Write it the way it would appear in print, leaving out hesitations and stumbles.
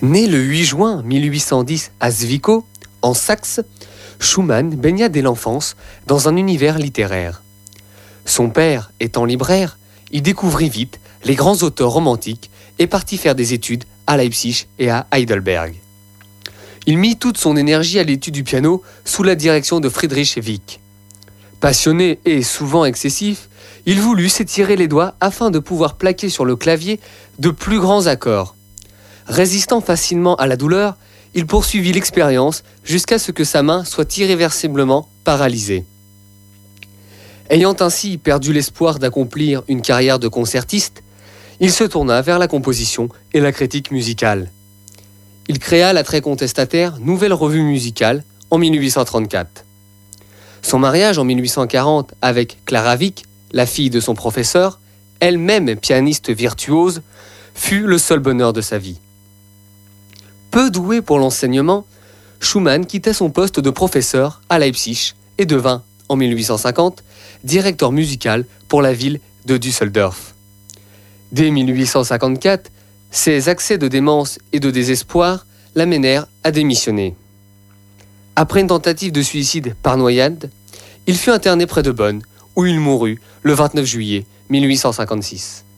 Né le 8 juin 1810 à Zwickau, en Saxe, Schumann baigna dès l'enfance dans un univers littéraire. Son père étant libraire, il découvrit vite les grands auteurs romantiques et partit faire des études à Leipzig et à Heidelberg. Il mit toute son énergie à l'étude du piano sous la direction de Friedrich Wieck. Passionné et souvent excessif, il voulut s'étirer les doigts afin de pouvoir plaquer sur le clavier de plus grands accords. Résistant facilement à la douleur, il poursuivit l'expérience jusqu'à ce que sa main soit irréversiblement paralysée. Ayant ainsi perdu l'espoir d'accomplir une carrière de concertiste, il se tourna vers la composition et la critique musicale. Il créa la très contestataire Nouvelle Revue Musicale en 1834. Son mariage en 1840 avec Clara Wieck, la fille de son professeur, elle-même pianiste virtuose, fut le seul bonheur de sa vie. Peu doué pour l'enseignement, Schumann quitta son poste de professeur à Leipzig et devint, en 1850, directeur musical pour la ville de Düsseldorf. Dès 1854, ses accès de démence et de désespoir l'amenèrent à démissionner. Après une tentative de suicide par noyade, il fut interné près de Bonn, où il mourut le 29 juillet 1856.